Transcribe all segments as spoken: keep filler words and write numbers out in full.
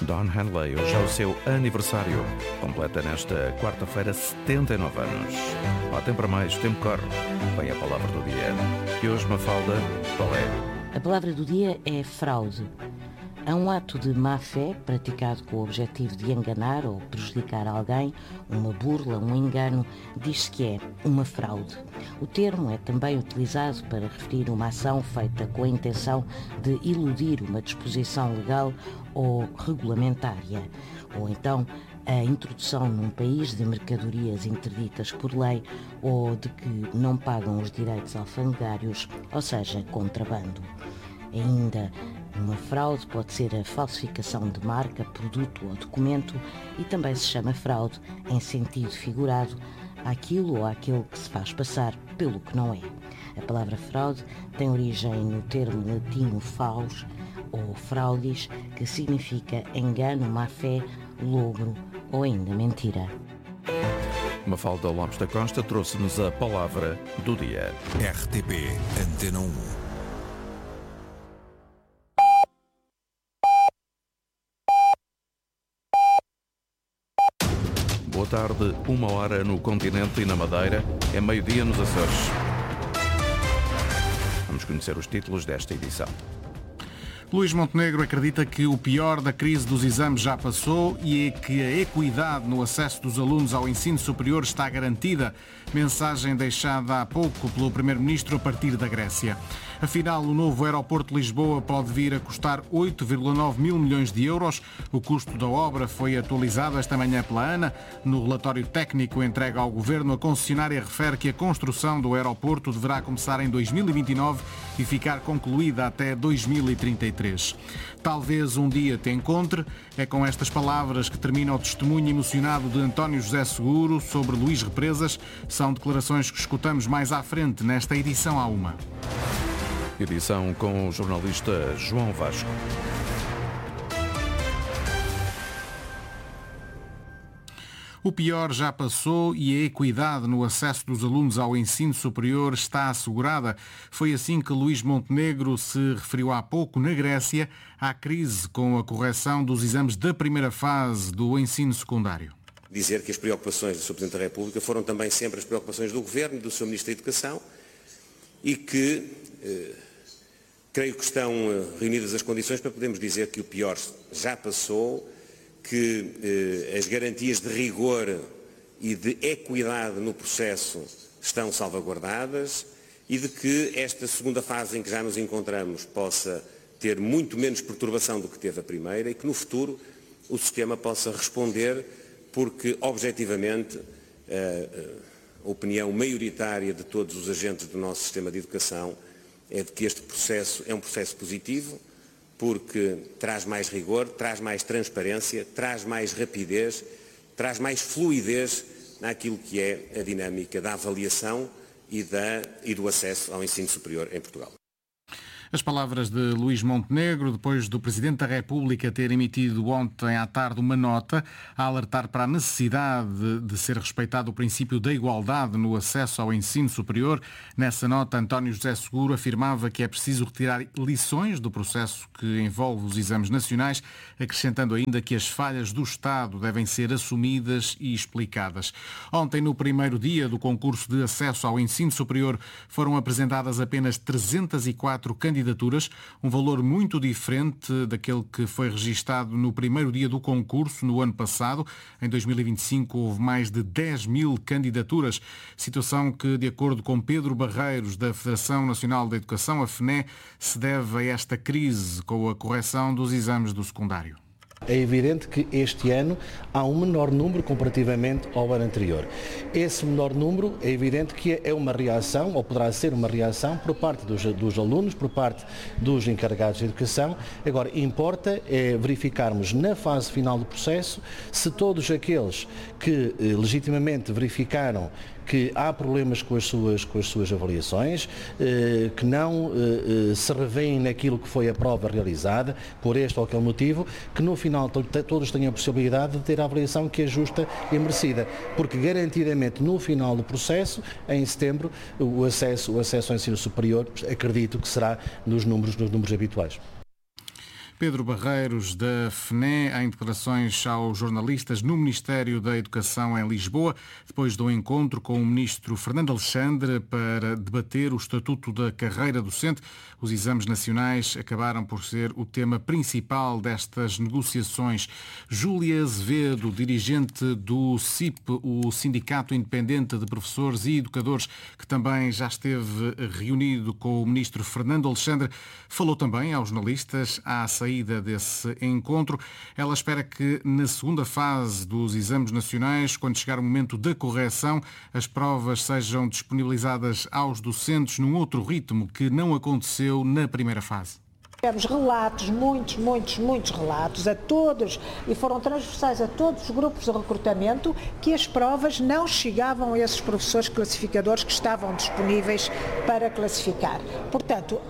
Don Henley, hoje é o seu aniversário. Completa nesta quarta-feira setenta e nove anos. Há tempo para mais, o tempo corre. Vem a palavra do dia. E hoje, Mafalda, qual é? A palavra do dia é fraude. É um ato de má-fé praticado com o objetivo de enganar ou prejudicar alguém, uma burla, um engano, diz-se que é uma fraude. O termo é também utilizado para referir uma ação feita com a intenção de iludir uma disposição legal ou regulamentária, ou então a introdução num país de mercadorias interditas por lei ou de que não pagam os direitos alfandegários, ou seja, contrabando. Ainda, uma fraude pode ser a falsificação de marca, produto ou documento e também se chama fraude, em sentido figurado, àquilo ou àquele que se faz passar pelo que não é. A palavra fraude tem origem no termo latino faus ou fraudis, que significa engano, má-fé, logro ou ainda mentira. Mafalda Lopes da Costa trouxe-nos a palavra do dia. R T P Antena um. Boa tarde, uma hora no continente e na Madeira, é meio-dia nos Açores. Vamos conhecer os títulos desta edição. Luís Montenegro acredita que o pior da crise dos exames já passou e que a equidade no acesso dos alunos ao ensino superior está garantida. Mensagem deixada há pouco pelo Primeiro-Ministro a partir da Grécia. Afinal, o novo aeroporto de Lisboa pode vir a custar oito vírgula nove mil milhões de euros. O custo da obra foi atualizado esta manhã pela ANA. No relatório técnico entregue ao Governo, a concessionária refere que a construção do aeroporto deverá começar em dois mil e vinte e nove e ficar concluída até dois mil e trinta e três. Talvez um dia te encontre. É com estas palavras que termina o testemunho emocionado de António José Seguro sobre Luís Represas. São declarações que escutamos mais à frente nesta edição à uma. Edição com o jornalista João Vasco. O pior já passou e a equidade no acesso dos alunos ao ensino superior está assegurada. Foi assim que Luís Montenegro se referiu há pouco, na Grécia, à crise com a correção dos exames da primeira fase do ensino secundário. Dizer que as preocupações do senhor Presidente da República foram também sempre as preocupações do Governo e do senhor Ministro da Educação e que eh, creio que estão reunidas as condições para podermos dizer que o pior já passou, que eh, as garantias de rigor e de equidade no processo estão salvaguardadas e de que esta segunda fase em que já nos encontramos possa ter muito menos perturbação do que teve a primeira e que no futuro o sistema possa responder, porque objetivamente a opinião maioritária de todos os agentes do nosso sistema de educação é de que este processo é um processo positivo, porque traz mais rigor, traz mais transparência, traz mais rapidez, traz mais fluidez naquilo que é a dinâmica da avaliação e, da, e do acesso ao ensino superior em Portugal. As palavras de Luís Montenegro, depois do Presidente da República ter emitido ontem à tarde uma nota a alertar para a necessidade de, de ser respeitado o princípio da igualdade no acesso ao ensino superior. Nessa nota, António José Seguro afirmava que é preciso retirar lições do processo que envolve os exames nacionais, acrescentando ainda que as falhas do Estado devem ser assumidas e explicadas. Ontem, no primeiro dia do concurso de acesso ao ensino superior, foram apresentadas apenas trezentas e quatro candidaturas candidaturas, um valor muito diferente daquele que foi registado no primeiro dia do concurso no ano passado. Em dois mil e vinte e cinco houve mais de dez mil candidaturas, situação que, de acordo com Pedro Barreiros, da Federação Nacional da Educação, a F N E, se deve a esta crise com a correção dos exames do secundário. É evidente que este ano há um menor número comparativamente ao ano anterior. Esse menor número é evidente que é uma reação, ou poderá ser uma reação, por parte dos, dos alunos, por parte dos encarregados de educação. Agora, importa é verificarmos na fase final do processo se todos aqueles que eh, legitimamente verificaram que há problemas com as suas, com as suas avaliações, eh, que não eh, se revêem naquilo que foi a prova realizada, por este ou aquele motivo, que no final todos tenham a possibilidade de ter a avaliação que é justa e merecida, porque garantidamente no final do processo, em setembro, o acesso, o acesso ao ensino superior, acredito que será nos números, nos números habituais. Pedro Barreiros, da F N E, em declarações aos jornalistas no Ministério da Educação em Lisboa, depois do encontro com o ministro Fernando Alexandre para debater o estatuto da carreira docente. Os exames nacionais acabaram por ser o tema principal destas negociações. Júlia Azevedo, dirigente do S I P, o Sindicato Independente de Professores e Educadores, que também já esteve reunido com o ministro Fernando Alexandre, falou também aos jornalistas à saída desse encontro. Ela espera que na segunda fase dos exames nacionais, quando chegar o momento da correção, as provas sejam disponibilizadas aos docentes num outro ritmo que não aconteceu na primeira fase. Tivemos relatos, muitos, muitos, muitos relatos a todos, e foram transversais a todos os grupos de recrutamento, que as provas não chegavam a esses professores classificadores que estavam disponíveis para classificar. Portanto,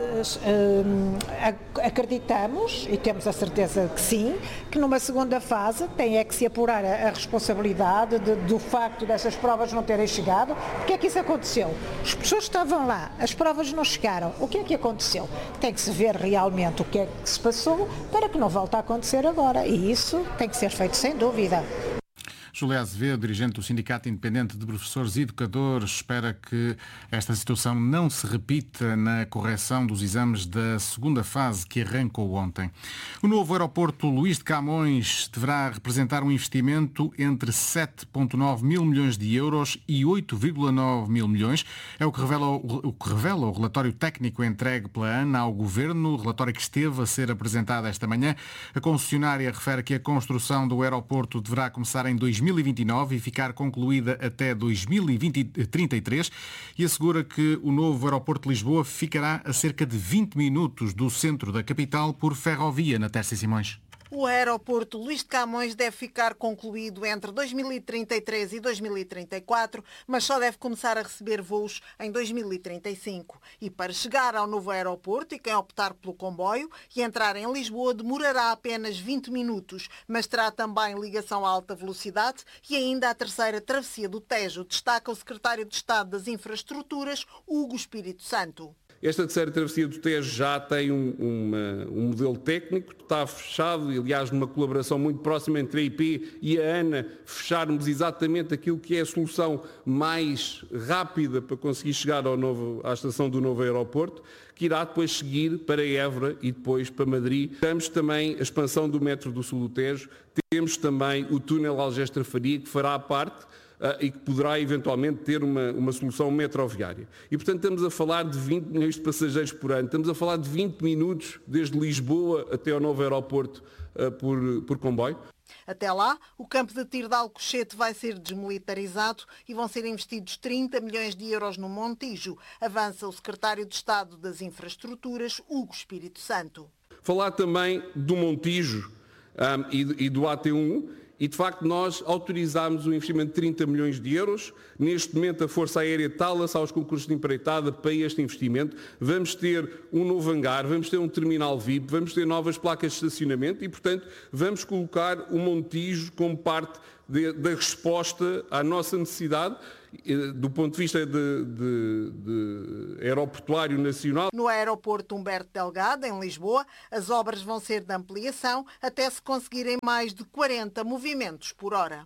acreditamos, e temos a certeza que sim, que numa segunda fase tem é que se apurar a responsabilidade de, do facto dessas provas não terem chegado. O que é que isso aconteceu? Os professores estavam lá, as provas não chegaram. O que é que aconteceu? Tem que se ver realmente o que é que se passou para que não volte a acontecer agora, e isso tem que ser feito sem dúvida. Júlia Azevedo, dirigente do Sindicato Independente de Professores e Educadores, espera que esta situação não se repita na correção dos exames da segunda fase que arrancou ontem. O novo aeroporto Luís de Camões deverá representar um investimento entre sete vírgula nove mil milhões de euros e oito vírgula nove mil milhões. É o que revela o, que revela o relatório técnico entregue pela ANA ao Governo, relatório que esteve a ser apresentado esta manhã. A concessionária refere que a construção do aeroporto deverá começar em dois mil e vinte e nove e ficar concluída até dois mil e trinta e três e assegura que o novo aeroporto de Lisboa ficará a cerca de vinte minutos do centro da capital por ferrovia, na Tércia Simões. O aeroporto Luís de Camões deve ficar concluído entre dois mil e trinta e três e dois mil e trinta e quatro, mas só deve começar a receber voos em dois mil e trinta e cinco. E para chegar ao novo aeroporto, e quem optar pelo comboio e entrar em Lisboa demorará apenas vinte minutos, mas terá também ligação a alta velocidade e ainda a terceira travessia do Tejo, destaca o secretário de Estado das Infraestruturas, Hugo Espírito Santo. Esta terceira travessia do Tejo já tem um, uma, um modelo técnico, está fechado, e aliás numa colaboração muito próxima entre a I P e a ANA, fecharmos exatamente aquilo que é a solução mais rápida para conseguir chegar ao novo, à estação do novo aeroporto, que irá depois seguir para Évora e depois para Madrid. Temos também a expansão do metro do sul do Tejo, temos também o túnel Algestra-Faria, que fará parte Uh, e que poderá eventualmente ter uma, uma solução metroviária. E, portanto, estamos a falar de vinte milhões de passageiros por ano, estamos a falar de vinte minutos desde Lisboa até ao novo aeroporto uh, por, por comboio. Até lá, o campo de tiro de Alcochete vai ser desmilitarizado e vão ser investidos trinta milhões de euros no Montijo, avança o secretário de Estado das Infraestruturas, Hugo Espírito Santo. Falar também do Montijo um, e, e do A T um, e de facto nós autorizámos um investimento de trinta milhões de euros. Neste momento a Força Aérea está a lançar os concursos de empreitada para este investimento. Vamos ter um novo hangar, vamos ter um terminal V I P, vamos ter novas placas de estacionamento e, portanto, vamos colocar o Montijo como parte de, da resposta à nossa necessidade do ponto de vista de, de, de aeroportuário nacional. No aeroporto Humberto Delgado, em Lisboa, as obras vão ser de ampliação até se conseguirem mais de quarenta movimentos por hora.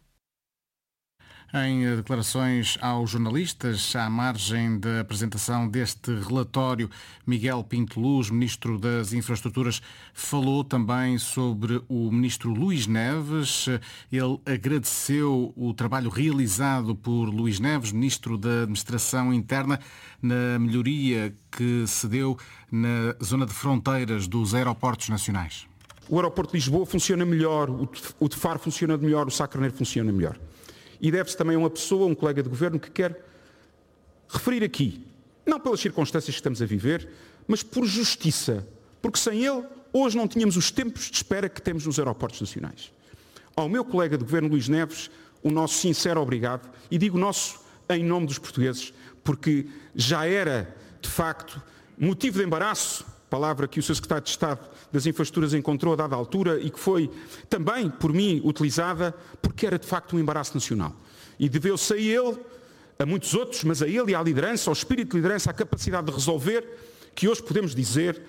Em declarações aos jornalistas, à margem da apresentação deste relatório, Miguel Pinto Luz, Ministro das Infraestruturas, falou também sobre o Ministro Luís Neves. Ele agradeceu o trabalho realizado por Luís Neves, Ministro da Administração Interna, na melhoria que se deu na zona de fronteiras dos aeroportos nacionais. O aeroporto de Lisboa funciona melhor, o de Faro funciona melhor, o Sá Carneiro funciona melhor. E deve-se também a uma pessoa, um colega de governo, que quer referir aqui, não pelas circunstâncias que estamos a viver, mas por justiça, porque sem ele, hoje não tínhamos os tempos de espera que temos nos aeroportos nacionais. Ao meu colega de governo, Luís Neves, o nosso sincero obrigado, e digo nosso em nome dos portugueses, porque já era, de facto, motivo de embaraço, palavra que o seu secretário de Estado das Infraestruturas encontrou a dada altura e que foi também por mim utilizada, porque era de facto um embaraço nacional. E deveu-se a ele, a muitos outros, mas a ele e à liderança, ao espírito de liderança, à capacidade de resolver, que hoje podemos dizer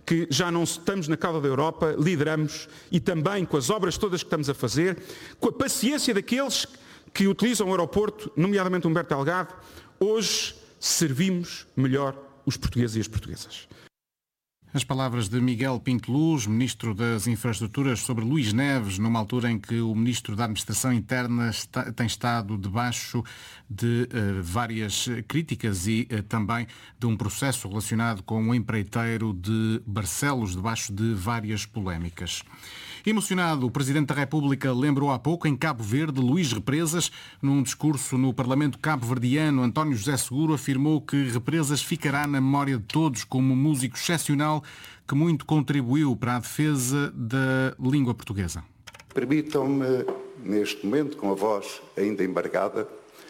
que já não estamos na cauda da Europa, lideramos, e também com as obras todas que estamos a fazer, com a paciência daqueles que utilizam o aeroporto, nomeadamente Humberto Delgado, hoje servimos melhor os portugueses e as portuguesas. As palavras de Miguel Pinto Luz, Ministro das Infraestruturas, sobre Luís Neves, numa altura em que o Ministro da Administração Interna está, tem estado debaixo de uh, várias críticas e uh, também de um processo relacionado com o empreiteiro de Barcelos, debaixo de várias polémicas. Emocionado, o Presidente da República lembrou há pouco, em Cabo Verde, Luís Represas. Num discurso no Parlamento cabo-verdiano, António José Seguro afirmou que Represas ficará na memória de todos como um músico excepcional que muito contribuiu para a defesa da língua portuguesa. Permitam-me, neste momento, com a voz ainda embargada,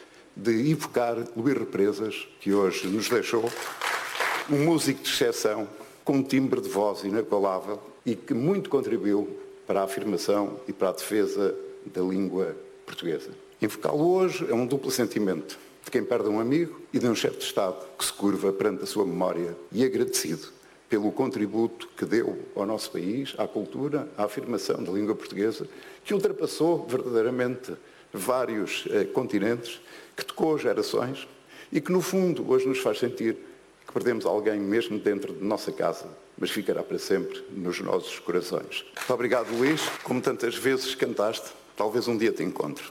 de invocar Luís Represas, que hoje nos deixou, um músico de exceção, com um timbre de voz inabalável e que muito contribuiu para a afirmação e para a defesa da língua portuguesa. Invocá-lo hoje é um duplo sentimento de quem perde um amigo e de um chefe de Estado que se curva perante a sua memória e agradecido pelo contributo que deu ao nosso país, à cultura, à afirmação da língua portuguesa, que ultrapassou verdadeiramente vários eh, continentes, que tocou gerações e que, no fundo, hoje nos faz sentir que perdemos alguém mesmo dentro de nossa casa, mas ficará para sempre nos nossos corações. Muito obrigado, Luís. Como tantas vezes cantaste, talvez um dia te encontre.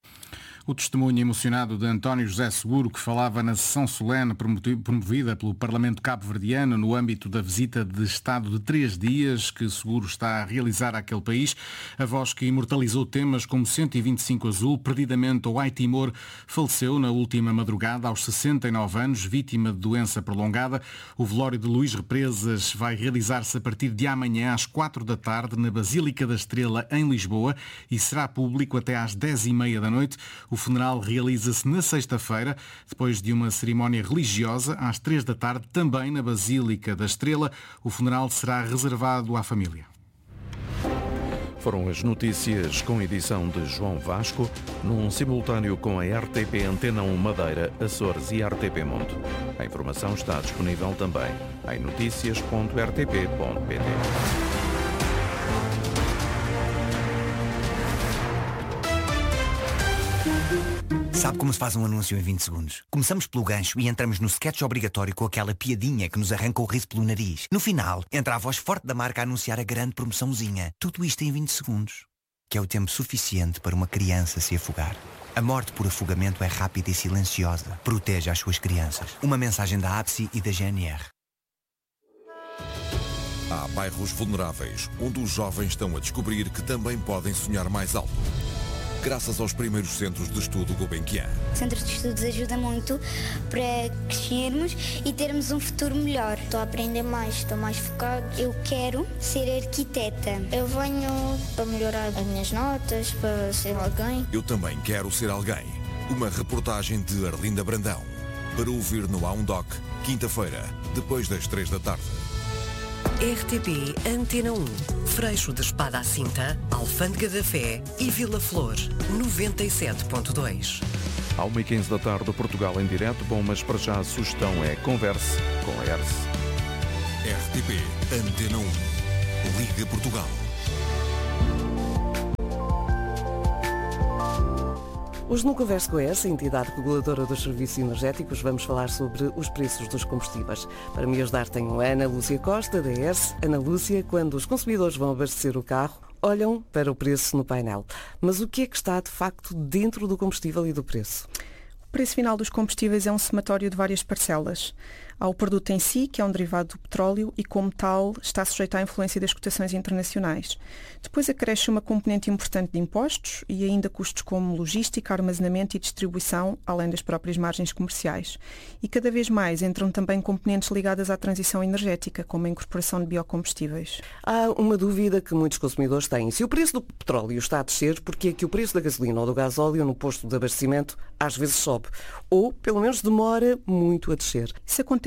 O testemunho emocionado de António José Seguro, que falava na sessão solene promovida pelo Parlamento cabo-verdiano no âmbito da visita de Estado de três dias que Seguro está a realizar àquele país. A voz que imortalizou temas como cento e vinte e cinco Azul, Perdidamente ou Ai Timor, faleceu na última madrugada aos sessenta e nove anos, vítima de doença prolongada. O velório de Luís Represas vai realizar-se a partir de amanhã às quatro da tarde na Basílica da Estrela, em Lisboa, e será público até às dez e meia da noite. O funeral realiza-se na sexta-feira, depois de uma cerimónia religiosa, às três da tarde, também na Basílica da Estrela. O funeral será reservado à família. Foram as notícias com edição de João Vasco, num simultâneo com a R T P Antena um Madeira, Açores e R T P Mundo. A informação está disponível também em notícias ponto r t p ponto p t. Sabe como se faz um anúncio em vinte segundos? Começamos pelo gancho e entramos no sketch obrigatório com aquela piadinha que nos arranca o riso pelo nariz. No final, entra a voz forte da marca a anunciar a grande promoçãozinha. Tudo isto em vinte segundos, que é o tempo suficiente para uma criança se afogar. A morte por afogamento é rápida e silenciosa. Proteja as suas crianças. Uma mensagem da A B S I e da G N R. Há bairros vulneráveis, onde os jovens estão a descobrir que também podem sonhar mais alto. Graças aos primeiros centros de estudo Gulbenkian. Centros de estudos ajuda muito para crescermos e termos um futuro melhor. Estou a aprender mais, estou mais focado. Eu quero ser arquiteta. Eu venho para melhorar as minhas notas, para ser alguém. Eu também quero ser alguém. Uma reportagem de Arlinda Brandão. Para ouvir no A um Doc, quinta-feira, depois das três da tarde. R T P Antena um, Freixo de Espada à Cinta, Alfândega da Fé e Vila Flor, noventa e sete ponto dois. À uma e quinze da tarde, Portugal em direto. Bom, mas para já a sugestão é converse com a ERSE. R T P Antena um, Liga Portugal. Hoje no Converso com a ERSE, a entidade reguladora dos serviços energéticos, vamos falar sobre os preços dos combustíveis. Para me ajudar tenho a Ana Lúcia Costa, da ERSE. Ana Lúcia, quando os consumidores vão abastecer o carro, olham para o preço no painel. Mas o que é que está, de facto, dentro do combustível e do preço? O preço final dos combustíveis é um somatório de várias parcelas. Há o produto em si, que é um derivado do petróleo e, como tal, está sujeito à influência das cotações internacionais. Depois acresce uma componente importante de impostos e ainda custos como logística, armazenamento e distribuição, além das próprias margens comerciais. E cada vez mais entram também componentes ligadas à transição energética, como a incorporação de biocombustíveis. Há uma dúvida que muitos consumidores têm. Se o preço do petróleo está a descer, porque é que o preço da gasolina ou do gasóleo no posto de abastecimento às vezes sobe? Ou, pelo menos, demora muito a descer? Isso acontece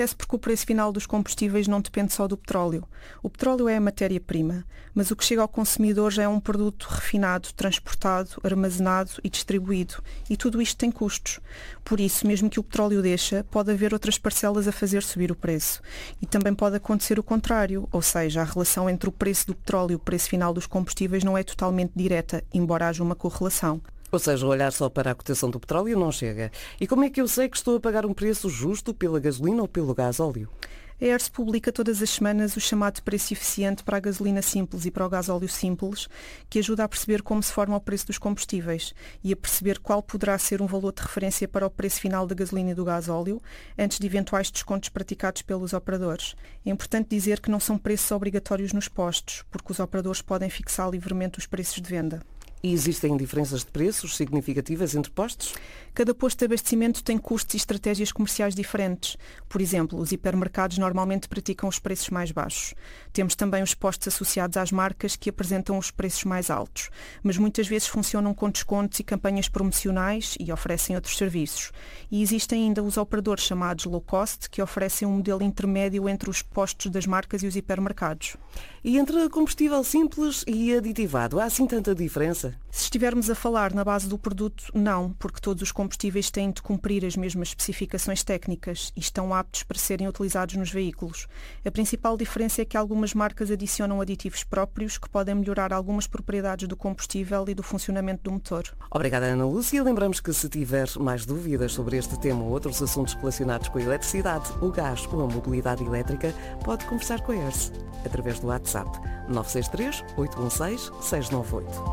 acontece porque o preço final dos combustíveis não depende só do petróleo. O petróleo é a matéria-prima, mas o que chega ao consumidor já é um produto refinado, transportado, armazenado e distribuído. E tudo isto tem custos. Por isso, mesmo que o petróleo deixa, pode haver outras parcelas a fazer subir o preço. E também pode acontecer o contrário, ou seja, a relação entre o preço do petróleo e o preço final dos combustíveis não é totalmente direta, embora haja uma correlação. Ou seja, olhar só para a cotação do petróleo não chega. E como é que eu sei que estou a pagar um preço justo pela gasolina ou pelo gás óleo? A E R S publica todas as semanas o chamado preço eficiente para a gasolina simples e para o gás óleo simples, que ajuda a perceber como se forma o preço dos combustíveis e a perceber qual poderá ser um valor de referência para o preço final da gasolina e do gás óleo, antes de eventuais descontos praticados pelos operadores. É importante dizer que não são preços obrigatórios nos postos, porque os operadores podem fixar livremente os preços de venda. E existem diferenças de preços significativas entre postos? Cada posto de abastecimento tem custos e estratégias comerciais diferentes. Por exemplo, os hipermercados normalmente praticam os preços mais baixos. Temos também os postos associados às marcas que apresentam os preços mais altos, mas muitas vezes funcionam com descontos e campanhas promocionais e oferecem outros serviços. E existem ainda os operadores chamados low cost, que oferecem um modelo intermédio entre os postos das marcas e os hipermercados. E entre combustível simples e aditivado, há assim tanta diferença? Se estivermos a falar na base do produto, não, porque todos os combustíveis têm de cumprir as mesmas especificações técnicas e estão aptos para serem utilizados nos veículos. A principal diferença é que algumas marcas adicionam aditivos próprios que podem melhorar algumas propriedades do combustível e do funcionamento do motor. Obrigada, Ana Lúcia. Lembramos que se tiver mais dúvidas sobre este tema ou outros assuntos relacionados com a eletricidade, o gás ou a mobilidade elétrica, pode conversar com a E R S através do WhatsApp nove seis três, oito um seis, seis nove oito.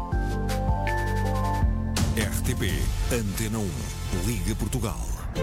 R T P Antena um, Liga Portugal.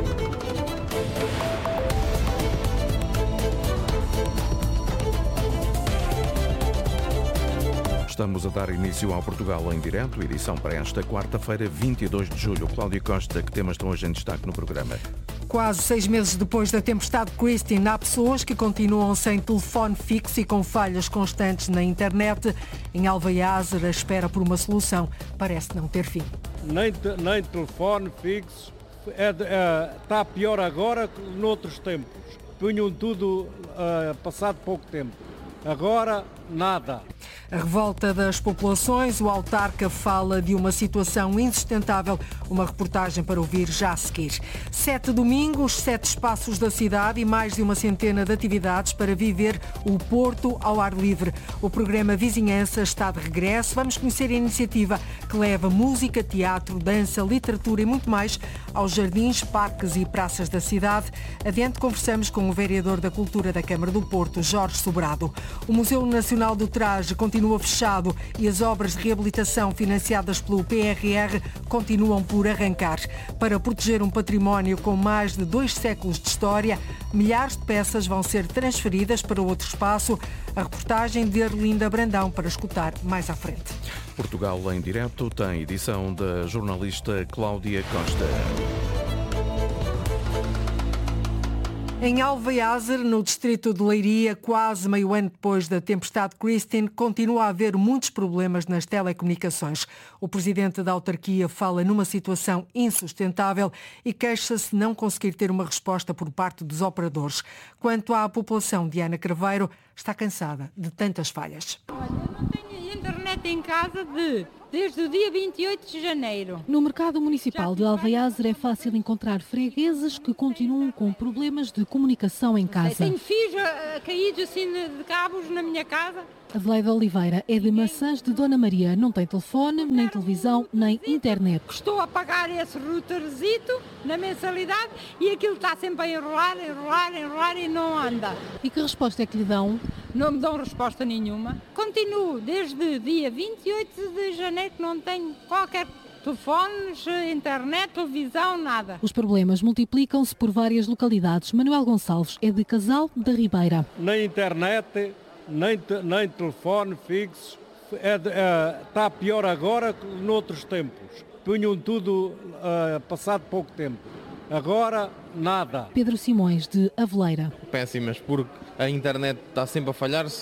Estamos a dar início ao Portugal em direto, edição para esta quarta-feira, vinte e dois de julho. Cláudia Costa, que temas estão hoje em destaque no programa? Quase seis meses depois da tempestade Christine, há pessoas que continuam sem telefone fixo e com falhas constantes na internet. Em Alvaiazer, a espera por uma solução parece não ter fim. Nem, te, nem telefone fixo, é, é, está pior agora que noutros tempos. Punham tudo uh, passado pouco tempo. Agora, nada. A revolta das populações, o autarca fala de uma situação insustentável. Uma reportagem para ouvir já a seguir. Sete domingos, sete espaços da cidade e mais de uma centena de atividades para viver o Porto ao ar livre. O programa Vizinhança está de regresso. Vamos conhecer a iniciativa que leva música, teatro, dança, literatura e muito mais aos jardins, parques e praças da cidade. Adiante conversamos com o vereador da Cultura da Câmara do Porto, Jorge Sobrado. O Museu Nacional do Traje continua fechado e as obras de reabilitação financiadas pelo P R R continuam por arrancar. Para proteger um património com mais de dois séculos de história, milhares de peças vão ser transferidas para outro espaço. A reportagem de Arlinda Brandão para escutar mais à frente. Portugal em direto tem edição da jornalista Cláudia Costa. Em Alvaiazer, no distrito de Leiria, quase meio ano depois da tempestade Christine, continua a haver muitos problemas nas telecomunicações. O presidente da autarquia fala numa situação insustentável e queixa-se de não conseguir ter uma resposta por parte dos operadores. Quanto à população, Diana Craveiro está cansada de tantas falhas. Olha, eu não tenho internet em casa de... desde o dia vinte e oito de janeiro. No mercado municipal de Alvaiazer é fácil encontrar fregueses que continuam com problemas de comunicação em casa. Tenho fios uh, caídos assim de cabos na minha casa. Adelaide Oliveira é de Maçãs de Dona Maria. Não tem telefone, nem televisão, nem internet. Estou a pagar esse routerzito na mensalidade e aquilo está sempre a enrolar, enrolar, enrolar e não anda. E que resposta é que lhe dão? Não me dão resposta nenhuma. Continuo desde dia vinte e oito de janeiro que não tenho qualquer telefones, internet, televisão, nada. Os problemas multiplicam-se por várias localidades. Manuel Gonçalves é de Casal da Ribeira. Nem internet, nem, te, nem telefone fixo. É, é, está pior agora que noutros tempos. Punham tudo uh, passado pouco tempo. Agora, nada. Pedro Simões, de Aveleira. Péssimas, porque a internet está sempre a falhar.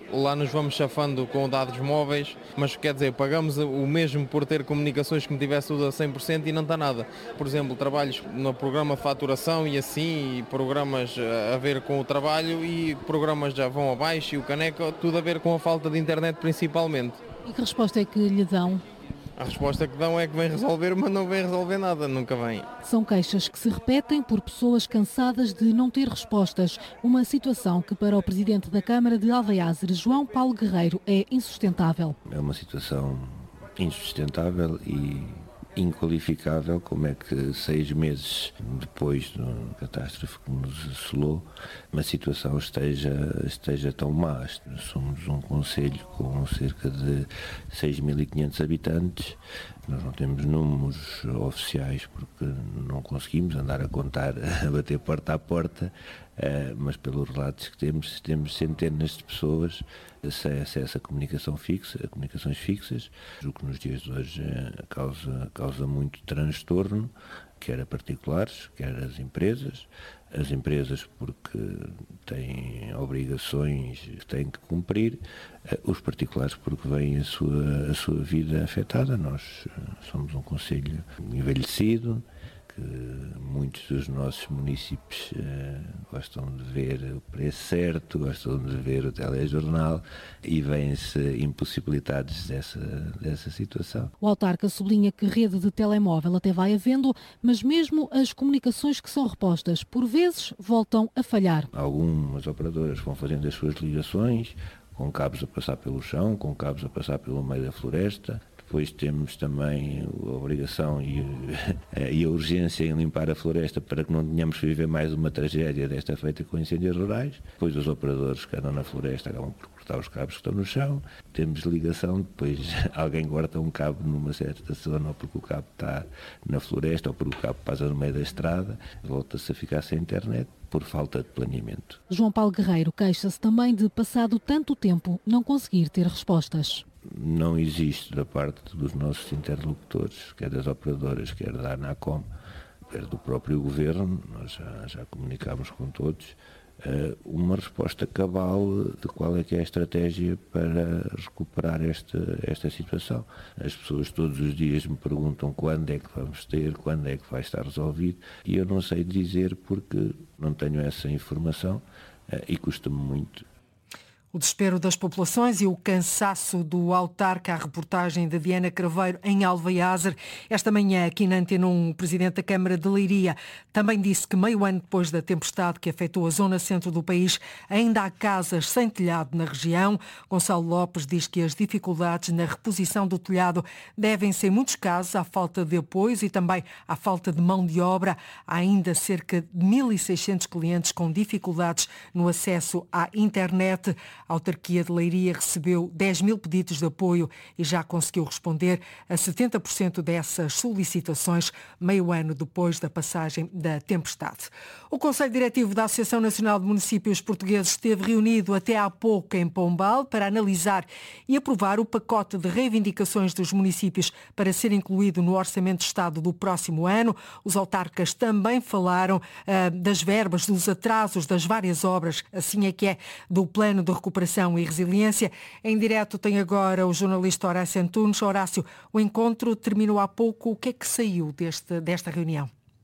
lá nos vamos chafando com dados móveis, mas quer dizer, pagamos o mesmo por ter comunicações que me tivesse tudo a cem por cento e não está nada. Por exemplo, trabalhos no programa faturação e assim, e programas a ver com o trabalho e programas já vão abaixo e o caneco, tudo a ver com a falta de internet principalmente. E que resposta é que lhe dão? A resposta que dão é que vem resolver, mas não vem resolver nada, nunca vem. São queixas que se repetem por pessoas cansadas de não ter respostas. Uma situação que para o Presidente da Câmara de Alveiazer, João Paulo Guerreiro, é insustentável. É uma situação insustentável e inqualificável. Como é que seis meses depois da catástrofe que nos assolou, uma situação esteja, esteja tão má? Somos um concelho com cerca de seis mil e quinhentos habitantes. Nós não temos números oficiais porque não conseguimos andar a contar, a bater porta a porta, mas pelos relatos que temos, temos centenas de pessoas sem acesso a comunicação fixa, a comunicações fixas, o que nos dias de hoje causa, causa muito transtorno, quer a particulares, quer as empresas. As empresas porque têm obrigações que têm que cumprir, os particulares porque veem a sua, a sua vida afetada. Nós somos um concelho envelhecido, que muitos dos nossos municípios uh, gostam de ver o preço certo, gostam de ver o telejornal e vêm-se impossibilitados dessa, dessa situação. O autarca sublinha que rede de telemóvel até vai havendo, mas mesmo as comunicações que são repostas, por vezes, voltam a falhar. Algumas operadoras vão fazendo as suas ligações, com cabos a passar pelo chão, com cabos a passar pelo meio da floresta. Depois temos também a obrigação e, e a urgência em limpar a floresta para que não tenhamos que viver mais uma tragédia desta feita com incêndios rurais. Depois os operadores que andam na floresta acabam por cortar os cabos que estão no chão. Temos ligação, depois alguém corta um cabo numa certa zona ou porque o cabo está na floresta ou porque o cabo passa no meio da estrada, volta-se a ficar sem internet por falta de planeamento. João Paulo Guerreiro queixa-se também de, passado tanto tempo, não conseguir ter respostas. Não existe da parte dos nossos interlocutores, quer das operadoras, quer da ANACOM, quer do próprio Governo, nós já, já comunicámos com todos, uma resposta cabal de qual é que é a estratégia para recuperar esta, esta situação. As pessoas todos os dias me perguntam quando é que vamos ter, quando é que vai estar resolvido, e eu não sei dizer porque não tenho essa informação e custa-me muito. O desespero das populações e o cansaço do autarca, a reportagem de Diana Craveiro em Alveiazer. Esta manhã, aqui na Antena um, o Presidente da Câmara de Leiria também disse que meio ano depois da tempestade que afetou a zona centro do país, ainda há casas sem telhado na região. Gonçalo Lopes diz que as dificuldades na reposição do telhado devem-se, em muitos casos, à falta de apoios e também à falta de mão de obra. Há ainda cerca de mil e seiscentos clientes com dificuldades no acesso à internet. A autarquia de Leiria recebeu dez mil pedidos de apoio e já conseguiu responder a setenta por cento dessas solicitações, meio ano depois da passagem da tempestade. O Conselho Diretivo da Associação Nacional de Municípios Portugueses esteve reunido até há pouco em Pombal para analisar e aprovar o pacote de reivindicações dos municípios para ser incluído no Orçamento de Estado do próximo ano. Os autarcas também falaram uh, das verbas, dos atrasos das várias obras, assim é que é, do Plano de Recuperação e Resiliência. Em direto tem agora o jornalista Horácio Antunes. Horácio, o encontro terminou há pouco. O que é que saiu deste, desta reunião?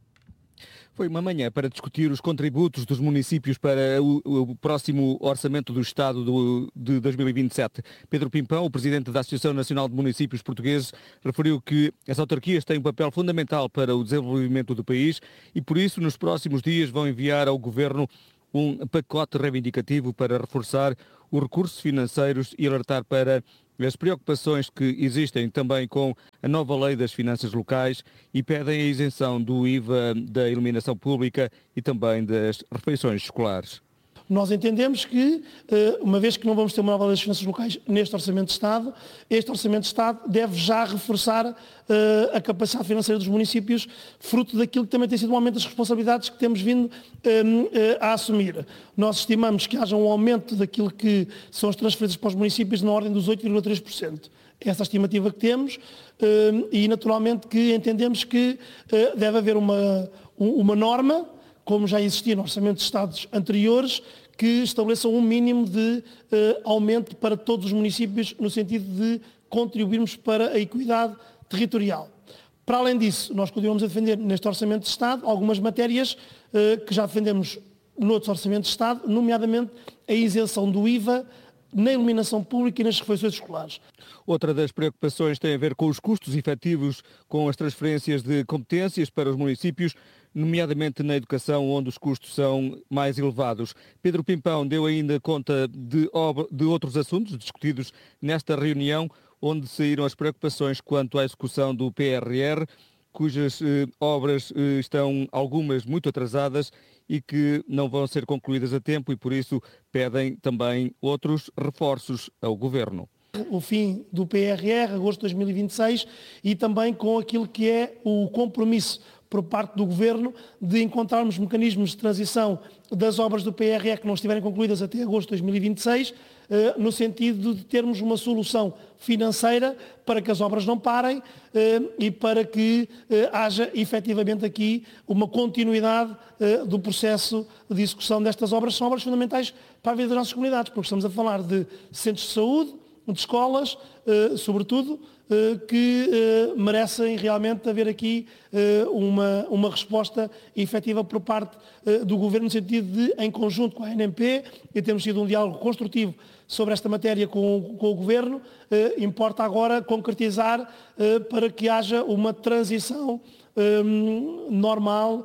Foi uma manhã para discutir os contributos dos municípios para o, o próximo Orçamento do Estado do, de dois mil e vinte e sete. Pedro Pimpão, o presidente da Associação Nacional de Municípios Portugueses, referiu que as autarquias têm um papel fundamental para o desenvolvimento do país e, por isso, nos próximos dias vão enviar ao Governo um pacote reivindicativo para reforçar os recursos financeiros e alertar para as preocupações que existem também com a nova lei das finanças locais e pedem a isenção do I V A da iluminação pública e também das refeições escolares. Nós entendemos que, uma vez que não vamos ter uma nova lei das finanças locais neste Orçamento de Estado, este Orçamento de Estado deve já reforçar a capacidade financeira dos municípios, fruto daquilo que também tem sido um aumento das responsabilidades que temos vindo a assumir. Nós estimamos que haja um aumento daquilo que são as transferências para os municípios na ordem dos oito vírgula três por cento. Essa é a estimativa que temos e, naturalmente, que entendemos que deve haver uma, uma norma, como já existia no Orçamento de Estados anteriores, que estabeleçam um mínimo de uh, aumento para todos os municípios, no sentido de contribuirmos para a equidade territorial. Para além disso, nós continuamos a defender neste Orçamento de Estado algumas matérias uh, que já defendemos noutros Orçamentos de Estado, nomeadamente a isenção do I V A na iluminação pública e nas refeições escolares. Outra das preocupações tem a ver com os custos efetivos com as transferências de competências para os municípios, nomeadamente na educação, onde os custos são mais elevados. Pedro Pimpão deu ainda conta de, de outros assuntos discutidos nesta reunião, onde saíram as preocupações quanto à execução do P R R, cujas eh, obras eh, estão algumas muito atrasadas e que não vão ser concluídas a tempo e, por isso, pedem também outros reforços ao Governo. O fim do P R R, agosto de dois mil e vinte e seis, e também com aquilo que é o compromisso por parte do Governo de encontrarmos mecanismos de transição das obras do P R R que não estiverem concluídas até agosto de dois mil e vinte e seis, no sentido de termos uma solução financeira para que as obras não parem e para que haja efetivamente aqui uma continuidade do processo de execução destas obras. São obras fundamentais para a vida das nossas comunidades, porque estamos a falar de centros de saúde, de escolas, sobretudo, que merecem realmente haver aqui uma, uma resposta efetiva por parte do Governo, no sentido de, em conjunto com a A N M P, e temos tido um diálogo construtivo sobre esta matéria com, com o Governo, importa agora concretizar para que haja uma transição normal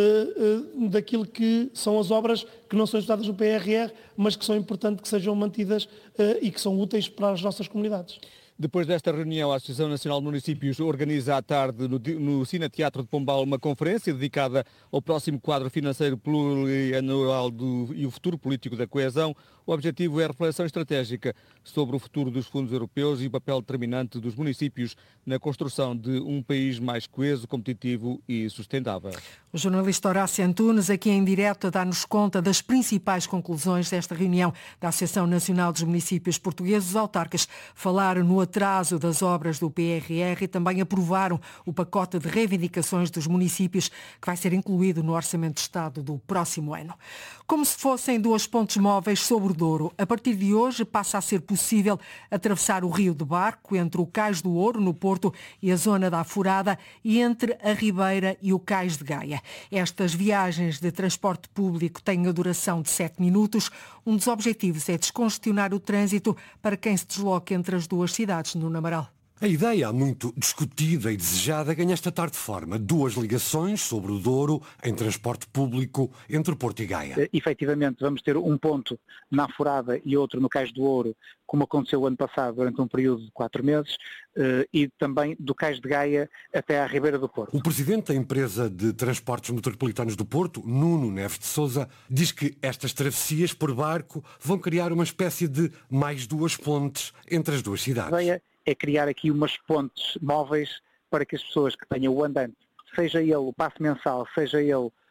daquilo que são as obras que não são executadas no P R R, mas que são importantes que sejam mantidas e que são úteis para as nossas comunidades. Depois desta reunião, a Associação Nacional de Municípios organiza à tarde no, no Cine Teatro de Pombal uma conferência dedicada ao próximo quadro financeiro plurianual do, e o futuro político da coesão. O objetivo é a reflexão estratégica sobre o futuro dos fundos europeus e o papel determinante dos municípios na construção de um país mais coeso, competitivo e sustentável. O jornalista Horácio Antunes, aqui em direto, dá-nos conta das principais conclusões desta reunião da Associação Nacional dos Municípios Portugueses. Os autarcas falaram no atraso das obras do P R R e também aprovaram o pacote de reivindicações dos municípios que vai ser incluído no Orçamento de Estado do próximo ano. Como se fossem duas pontes móveis sobre o Douro, a partir de hoje passa a ser possível atravessar o rio de barco entre o Cais do Ouro, no Porto, e a zona da Afurada, e entre a Ribeira e o Cais de Gaia. Estas viagens de transporte público têm a duração de sete minutos. Um dos objetivos é descongestionar o trânsito para quem se desloca entre as duas cidades, no Amaral. A ideia, muito discutida e desejada, ganha esta tarde forma. Duas ligações sobre o Douro em transporte público entre Porto e Gaia. Uh, efetivamente, vamos ter um ponto na Afurada e outro no Cais do Ouro, como aconteceu o ano passado durante um período de quatro meses, uh, e também do Cais de Gaia até à Ribeira do Porto. O presidente da empresa de transportes metropolitanos do Porto, Nuno Neves de Sousa, diz que estas travessias por barco vão criar uma espécie de mais duas pontes entre as duas cidades. Ideia é criar aqui umas pontes móveis para que as pessoas que tenham o andante, seja ele o passe mensal, seja ele o,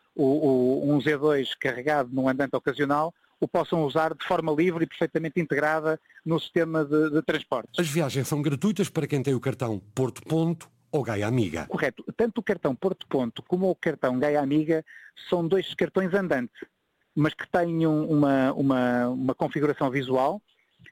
o, um Z dois carregado num andante ocasional, o possam usar de forma livre e perfeitamente integrada no sistema de, de transportes. As viagens são gratuitas para quem tem o cartão Porto Ponto ou Gaia Amiga. Correto. Tanto o cartão Porto Ponto como o cartão Gaia Amiga são dois cartões andantes, mas que têm uma, uma, uma configuração visual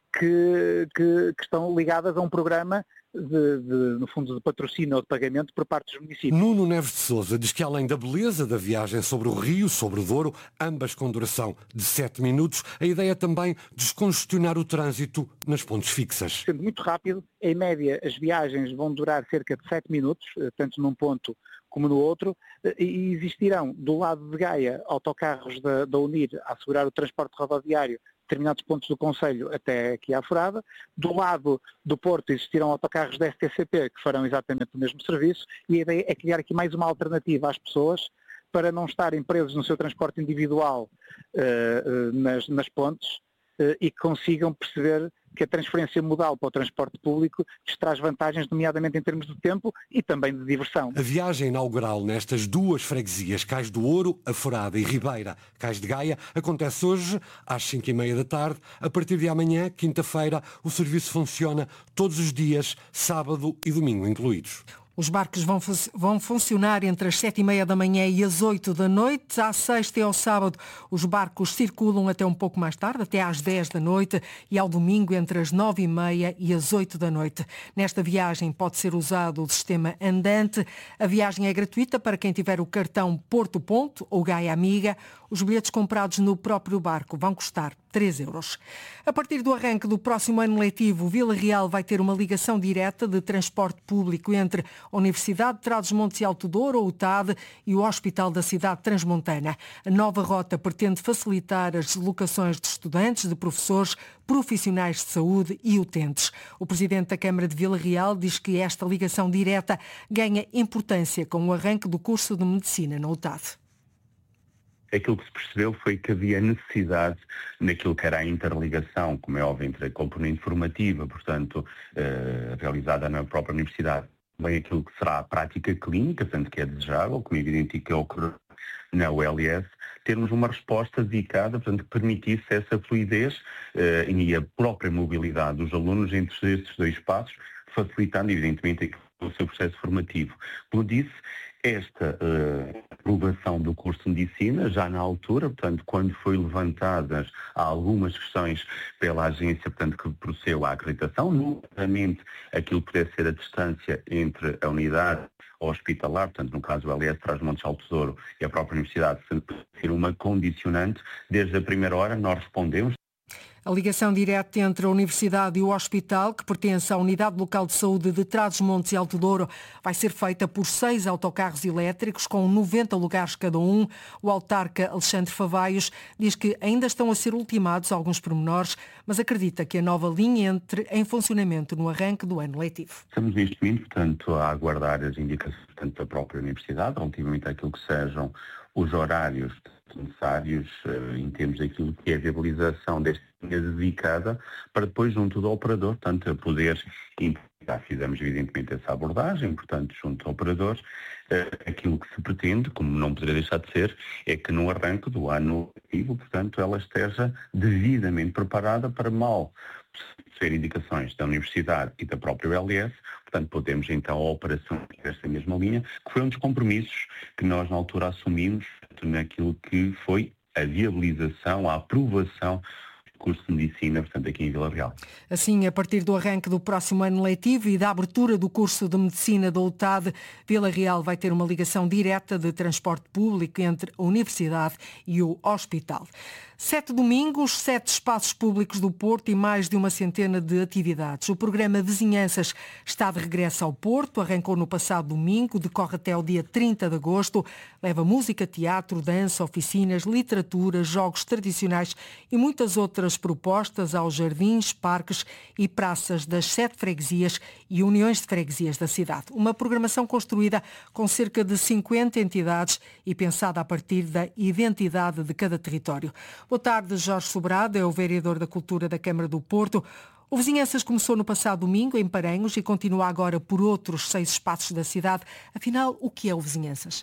Que, que, que estão ligadas a um programa de, de, no fundo, de patrocínio ou de pagamento por parte dos municípios. Nuno Neves de Sousa diz que além da beleza da viagem sobre o rio, sobre o Douro, ambas com duração de sete minutos, a ideia é também descongestionar o trânsito nas pontes fixas. Sendo muito rápido, em média as viagens vão durar cerca de sete minutos, tanto num ponto como no outro, e existirão do lado de Gaia autocarros da, da Unir a assegurar o transporte rodoviário determinados pontos do Conselho até aqui à Furada. Do lado do Porto existirão autocarros da S T C P que farão exatamente o mesmo serviço, e a ideia é criar aqui mais uma alternativa às pessoas para não estarem presos no seu transporte individual uh, uh, nas, nas pontes uh, e que consigam perceber que a transferência modal para o transporte público lhes traz vantagens, nomeadamente em termos de tempo e também de diversão. A viagem inaugural nestas duas freguesias, Cais do Ouro, Afurada e Ribeira, Cais de Gaia, acontece hoje às cinco e meia da tarde. A partir de amanhã, quinta-feira, o serviço funciona todos os dias, sábado e domingo incluídos. Os barcos vão, vão funcionar entre as sete e meia da manhã e as oito da noite. À sexta e ao sábado os barcos circulam até um pouco mais tarde, até às dez da noite, e ao domingo entre as nove e meia e as oito da noite. Nesta viagem pode ser usado o sistema andante. A viagem é gratuita para quem tiver o cartão Porto Ponto ou Gaia Amiga. Os bilhetes comprados no próprio barco vão custar três euros. A partir do arranque do próximo ano letivo, Vila Real vai ter uma ligação direta de transporte público entre a Universidade de Trás-os-Montes e Alto Douro, ou U T A D, e o Hospital da Cidade Transmontana. A nova rota pretende facilitar as deslocações de estudantes, de professores, profissionais de saúde e utentes. O presidente da Câmara de Vila Real diz que esta ligação direta ganha importância com o arranque do curso de Medicina na U T A D. Aquilo que se percebeu foi que havia necessidade naquilo que era a interligação, como é óbvio, entre a componente formativa, portanto, eh, realizada na própria universidade, bem aquilo que será a prática clínica, tanto que é desejável, como é evidente que ocorre na U L S, termos uma resposta dedicada, portanto, que permitisse essa fluidez eh, e a própria mobilidade dos alunos entre estes dois espaços, facilitando, evidentemente, o seu processo formativo. Como disse, esta uh, aprovação do curso de Medicina, já na altura, portanto, quando foi levantadas algumas questões pela agência, portanto, que procedeu à acreditação, nomeadamente aquilo que pudesse ser a distância entre a unidade hospitalar, portanto, no caso o L S Trás-os-Montes Alto Douro e a própria universidade, ser uma condicionante, desde a primeira hora nós respondemos. A ligação direta entre a Universidade e o Hospital, que pertence à Unidade Local de Saúde de Trás-os-Montes e Alto Douro, vai ser feita por seis autocarros elétricos, com noventa lugares cada um. O autarca Alexandre Favaios diz que ainda estão a ser ultimados alguns pormenores, mas acredita que a nova linha entre em funcionamento no arranque do ano letivo. Estamos neste momento, portanto, a aguardar as indicações, portanto, da própria Universidade, relativamente àquilo que sejam os horários necessários em termos daquilo que é a viabilização desta linha dedicada, para depois, junto do operador, portanto, a poder implementar. Fizemos, evidentemente, essa abordagem, portanto, junto ao operador, aquilo que se pretende, como não poderia deixar de ser, é que no arranque do ano letivo, portanto, ela esteja devidamente preparada para, mal ser indicações da Universidade e da própria U L S, portanto, podemos então a operação desta mesma linha, que foi um dos compromissos que nós na altura assumimos naquilo que foi a viabilização, a aprovação do curso de Medicina, portanto, aqui em Vila Real. Assim, a partir do arranque do próximo ano letivo e da abertura do curso de Medicina da U T A D, Vila Real vai ter uma ligação direta de transporte público entre a Universidade e o Hospital. Sete domingos, sete espaços públicos do Porto e mais de uma centena de atividades. O programa Vizinhanças está de regresso ao Porto, arrancou no passado domingo, decorre até ao dia trinta de agosto, leva música, teatro, dança, oficinas, literatura, jogos tradicionais e muitas outras propostas aos jardins, parques e praças das sete freguesias e uniões de freguesias da cidade. Uma programação construída com cerca de cinquenta entidades e pensada a partir da identidade de cada território. Boa tarde, Jorge Sobrado, é o vereador da Cultura da Câmara do Porto. O Vizinhanças começou no passado domingo, em Paranhos, e continua agora por outros seis espaços da cidade. Afinal, o que é o Vizinhanças?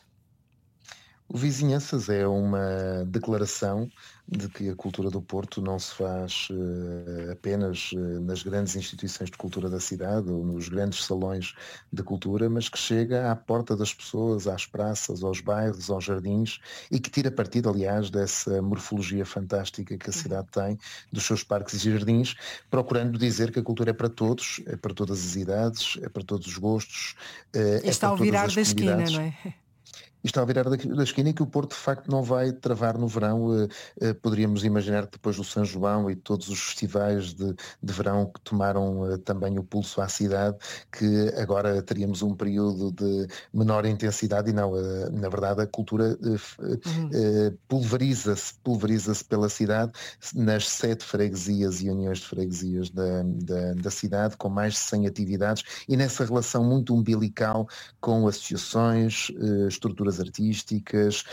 O Vizinhanças é uma declaração de que a cultura do Porto não se faz uh, apenas uh, nas grandes instituições de cultura da cidade ou nos grandes salões de cultura, mas que chega à porta das pessoas, às praças, aos bairros, aos jardins, e que tira partido, aliás, dessa morfologia fantástica que a cidade tem, dos seus parques e jardins, procurando dizer que a cultura é para todos, é para todas as idades, é para todos os gostos. Uh, é está para ao virar todas as da esquina, comunidades. não é? Está a virar da esquina e que o Porto de facto não vai travar no verão. Poderíamos imaginar que depois do São João e todos os festivais de, de verão que tomaram também o pulso à cidade, que agora teríamos um período de menor intensidade, e não, na verdade a cultura uhum. pulveriza-se, pulveriza-se pela cidade nas sete freguesias e uniões de freguesias da, da, da cidade, com mais de cem atividades, e nessa relação muito umbilical com associações, estruturas artísticas,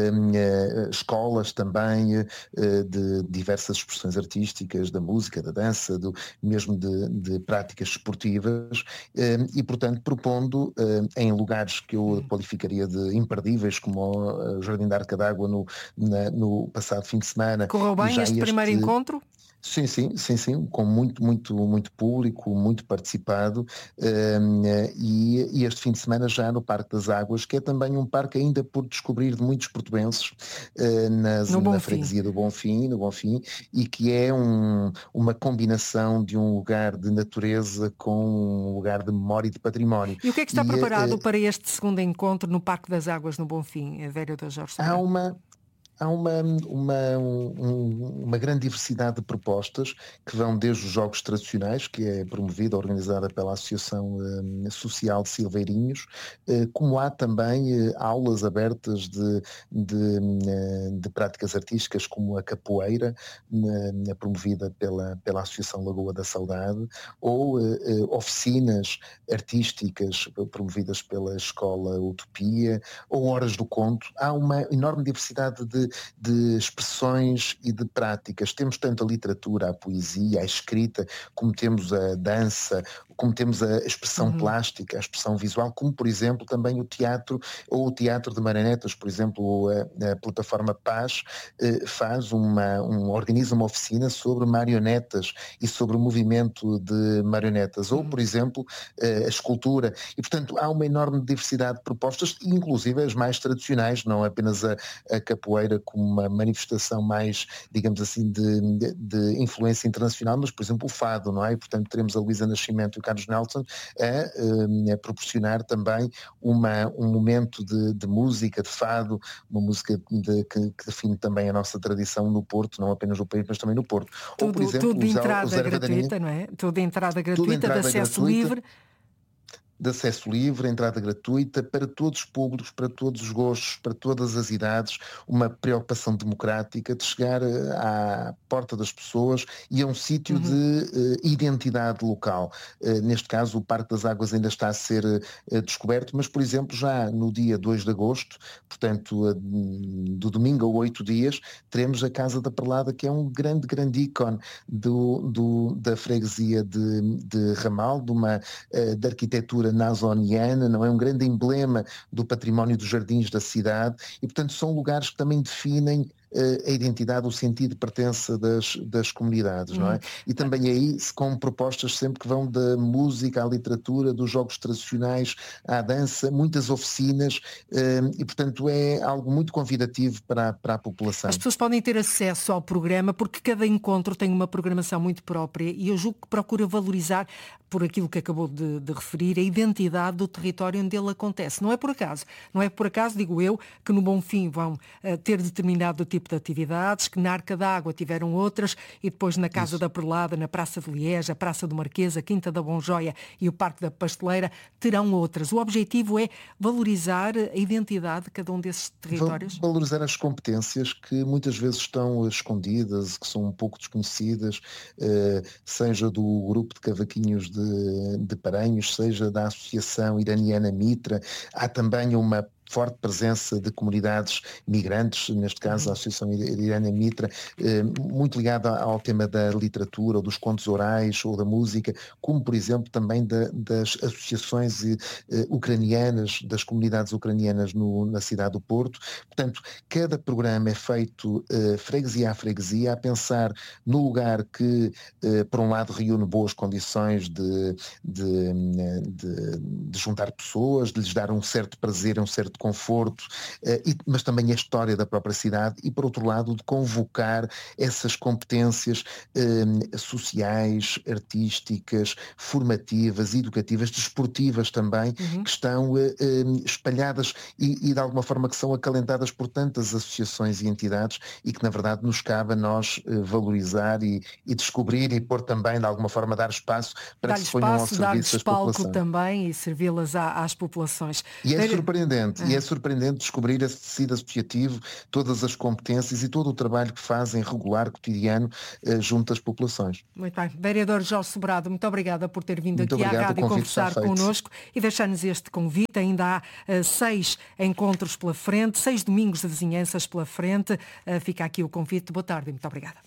escolas também de diversas expressões artísticas, da música, da dança, do, mesmo de, de práticas esportivas, e portanto propondo em lugares que eu qualificaria de imperdíveis, como o Jardim da Arca d'Água no, na, no passado fim de semana. Correu bem este, este primeiro encontro? Sim, sim, sim, sim, com muito, muito, muito público, muito participado, um, e, e este fim de semana já no Parque das Águas, que é também um parque ainda por descobrir de muitos portuenses, uh, nas, na freguesia do Bonfim, no Bonfim, e que é um, uma combinação de um lugar de natureza com um lugar de memória e de património. E o que é que está e, preparado uh, para este segundo encontro no Parque das Águas, no Bonfim, vereador Jorge Sobral? Há uma... Há uma, uma, um, uma grande diversidade de propostas que vão desde os jogos tradicionais, que é promovida, organizada pela Associação um, Social de Silveirinhos, uh, como há também uh, aulas abertas de, de, uh, de práticas artísticas, como a capoeira, uh, promovida pela, pela Associação Lagoa da Saudade, ou uh, uh, oficinas artísticas promovidas pela Escola Utopia, ou horas do conto. Há uma enorme diversidade de de expressões e de práticas. Temos tanto a literatura, a poesia, a escrita, como temos a dança, como temos a expressão uhum. plástica, a expressão visual, como por exemplo também o teatro ou o teatro de marionetas. Por exemplo, a, a plataforma Paz eh, faz uma, um, organiza uma oficina sobre marionetas e sobre o movimento de marionetas, ou por exemplo eh, a escultura, e portanto há uma enorme diversidade de propostas, inclusive as mais tradicionais, não apenas a, a capoeira como uma manifestação mais, digamos assim, de, de, de influência internacional, mas por exemplo o fado, não é? E portanto teremos a Luísa Nascimento e o Carlos Nelson a, a proporcionar também uma, um momento de, de música, de fado, uma música de, que, que define também a nossa tradição no Porto, não apenas no país, mas também no Porto. Tudo, Ou, por exemplo, tudo de entrada os gratuita, não é? Tudo de entrada gratuita, de, entrada de acesso gratuita, livre. De acesso livre, entrada gratuita, para todos os públicos, para todos os gostos, para todas as idades, uma preocupação democrática de chegar à porta das pessoas e a um sítio uhum. de uh, identidade local. Uh, neste caso, o Parque das Águas ainda está a ser uh, descoberto, mas, por exemplo, já no dia dois de agosto, portanto, uh, do domingo a oito dias, teremos a Casa da Perlada, que é um grande, grande ícone do, do, da freguesia de, de Ramal, de uma uh, de arquitetura nasoniana, não é? Um grande emblema do património dos jardins da cidade e, portanto, são lugares que também definem a identidade, o sentido de pertença das, das comunidades, não é? E também aí com propostas sempre que vão da música à literatura, dos jogos tradicionais à dança, muitas oficinas e, portanto, é algo muito convidativo para, para a população. As pessoas podem ter acesso ao programa porque cada encontro tem uma programação muito própria e eu julgo que procura valorizar, por aquilo que acabou de, de referir, a identidade do território onde ele acontece. Não é por acaso, não é por acaso, digo eu, que no Bonfim vão uh, ter determinado tipo de atividades, que na Arca d'Água tiveram outras e depois na Casa Isso. da Perlada, na Praça de Liege, a Praça do Marquês, a Quinta da Bonjoia e o Parque da Pasteleira terão outras. O objetivo é valorizar a identidade de cada um desses territórios? Valorizar as competências que muitas vezes estão escondidas, que são um pouco desconhecidas, uh, seja do grupo de cavaquinhos de, de Paranhos, seja da Associação Iraniana Mitra. Há também uma forte presença de comunidades migrantes, neste caso a Associação Irânia Mitra, muito ligada ao tema da literatura, ou dos contos orais, ou da música, como por exemplo também da, das associações ucranianas, das comunidades ucranianas no, na cidade do Porto. Portanto, cada programa é feito uh, freguesia a freguesia, a pensar no lugar que, uh, por um lado, reúne boas condições de, de, de, de juntar pessoas, de lhes dar um certo prazer, um certo de conforto, mas também a história da própria cidade e, por outro lado, de convocar essas competências eh, sociais, artísticas, formativas, educativas, desportivas também, uhum. que estão eh, espalhadas e, e de alguma forma que são acalentadas por tantas associações e entidades e que na verdade nos cabe a nós eh, valorizar e, e descobrir e pôr também de alguma forma dar espaço para que se ponham ao serviço das populações. Dar-lhes palco também e servi-las às populações. E é surpreendente. E é surpreendente descobrir esse tecido associativo, todas as competências e todo o trabalho que fazem regular, cotidiano, eh, junto às populações. Muito bem. Vereador Jorge Sobrado, muito obrigada por ter vindo muito aqui obrigado, à rádio conversar connosco e deixar-nos este convite. Ainda há uh, seis encontros pela frente, seis domingos de vizinhanças pela frente. Uh, fica aqui o convite. Boa tarde e muito obrigada.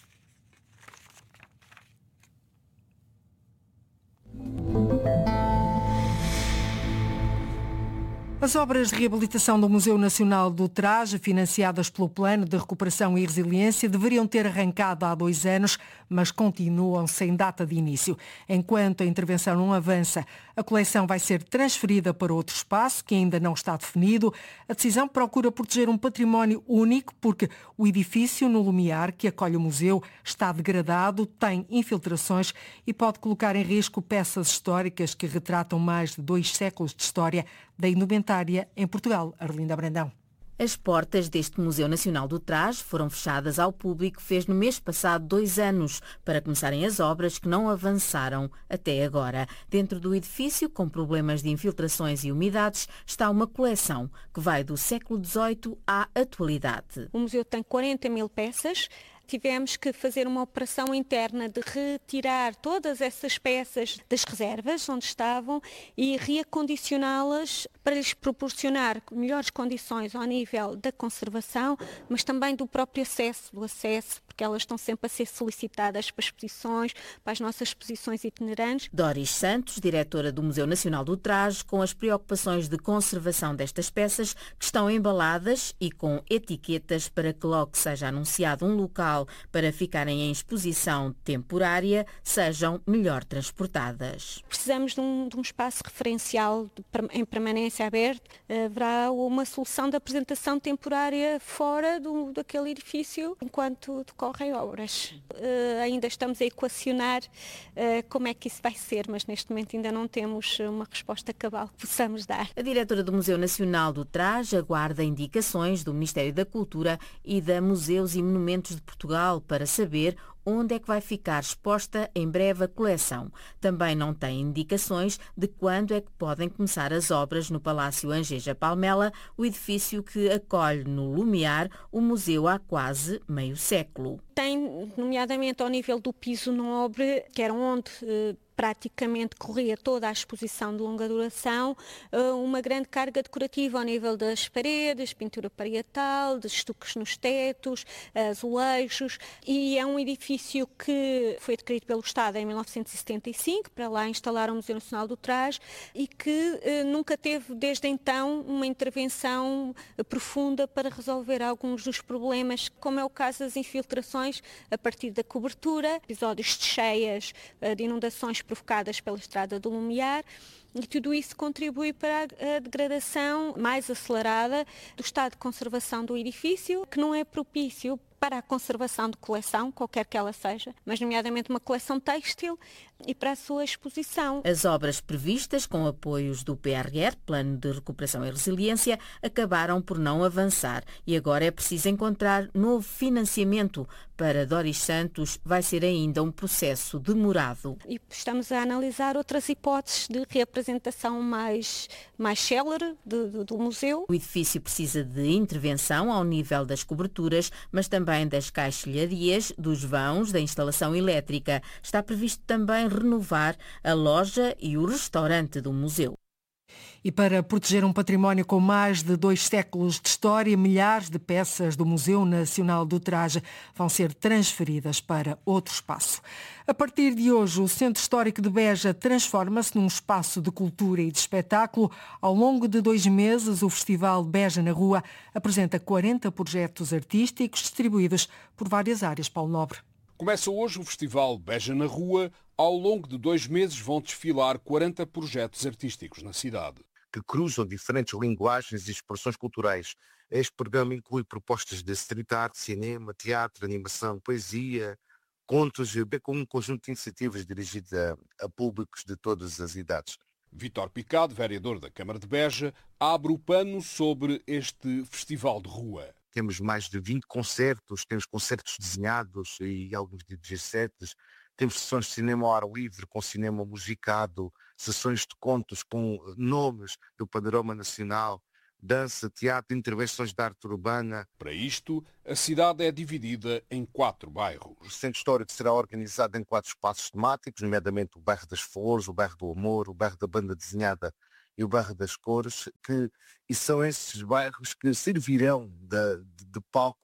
As obras de reabilitação do Museu Nacional do Traje, financiadas pelo Plano de Recuperação e Resiliência, deveriam ter arrancado há dois anos, mas continuam sem data de início. Enquanto a intervenção não avança, a coleção vai ser transferida para outro espaço, que ainda não está definido. A decisão procura proteger um património único, porque o edifício no Lumiar, que acolhe o museu, está degradado, tem infiltrações e pode colocar em risco peças históricas que retratam mais de dois séculos de história da indumentária em Portugal. Arlinda Brandão. As portas deste Museu Nacional do Traje foram fechadas ao público fez no mês passado dois anos para começarem as obras que não avançaram até agora. Dentro do edifício, com problemas de infiltrações e umidades, está uma coleção que vai do século dezoito à atualidade. O museu tem quarenta mil peças. Tivemos que fazer uma operação interna de retirar todas essas peças das reservas onde estavam e reacondicioná-las para lhes proporcionar melhores condições ao nível da conservação, mas também do próprio acesso, do acesso, porque elas estão sempre a ser solicitadas para exposições, para as nossas exposições itinerantes. Doris Santos, diretora do Museu Nacional do Traje, com as preocupações de conservação destas peças que estão embaladas e com etiquetas para que logo seja anunciado um local para ficarem em exposição temporária, sejam melhor transportadas. Precisamos de um, de um espaço referencial de, em permanência aberta. Haverá uma solução de apresentação temporária fora do, daquele edifício enquanto decorrem obras. Uh, ainda estamos a equacionar uh, como é que isso vai ser, mas neste momento ainda não temos uma resposta cabal que possamos dar. A diretora do Museu Nacional do Traje aguarda indicações do Ministério da Cultura e da Museus e Monumentos de Portugal para saber onde é que vai ficar exposta em breve a coleção. Também não tem indicações de quando é que podem começar as obras no Palácio Angeja Palmela, o edifício que acolhe no Lumiar o museu há quase meio século. Tem, nomeadamente ao nível do piso nobre, que era onde eh, praticamente corria toda a exposição de longa duração, uma grande carga decorativa ao nível das paredes, pintura parietal, de estuques nos tetos, azulejos, e é um edifício que foi adquirido pelo Estado em mil novecentos e setenta e cinco, para lá instalar o Museu Nacional do Traje, e que nunca teve desde então uma intervenção profunda para resolver alguns dos problemas, como é o caso das infiltrações a partir da cobertura, episódios de cheias, de inundações provocadas pela estrada do Lumiar, e tudo isso contribui para a degradação mais acelerada do estado de conservação do edifício, que não é propício para a conservação de coleção, qualquer que ela seja, mas nomeadamente uma coleção têxtil, e para a sua exposição. As obras previstas com apoios do P R R, Plano de Recuperação e Resiliência, acabaram por não avançar e agora é preciso encontrar novo financiamento. Para Doris Santos vai ser ainda um processo demorado. E estamos a analisar outras hipóteses de reapresentação mais, mais célere de, de, do museu. O edifício precisa de intervenção ao nível das coberturas, mas também das caixilharias, dos vãos, da instalação elétrica. Está previsto também renovar a loja e o restaurante do museu. E para proteger um património com mais de dois séculos de história, milhares de peças do Museu Nacional do Traje vão ser transferidas para outro espaço. A partir de hoje, o Centro Histórico de Beja transforma-se num espaço de cultura e de espetáculo. Ao longo de dois meses, o Festival Beja na Rua apresenta quarenta projetos artísticos distribuídos por várias áreas. Paulo Nobre. Começa hoje o Festival Beja na Rua. Ao longo de dois meses vão desfilar quarenta projetos artísticos na cidade, que cruzam diferentes linguagens e expressões culturais. Este programa inclui propostas de street art, cinema, teatro, animação, poesia, contos, bem como um conjunto de iniciativas dirigidas a, a públicos de todas as idades. Vítor Picado, vereador da Câmara de Beja, abre o pano sobre este festival de rua. Temos mais de vinte concertos, temos concertos desenhados e alguns D J sets. Temos sessões de cinema ao ar livre, com cinema musicado, sessões de contos com nomes do panorama nacional, dança, teatro, intervenções de arte urbana. Para isto, a cidade é dividida em quatro bairros. O Centro Histórico será organizado em quatro espaços temáticos, nomeadamente o Bairro das Flores, o Bairro do Amor, o Bairro da Banda Desenhada e o Bairro das Cores, que, e são esses bairros que servirão de, de, de palco